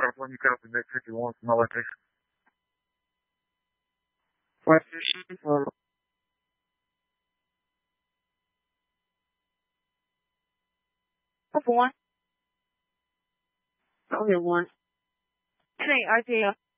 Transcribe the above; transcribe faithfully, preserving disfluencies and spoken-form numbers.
брат, вам не кажется, блядь, кстати, он малая крыша. One. Only one. Say, Isaiah.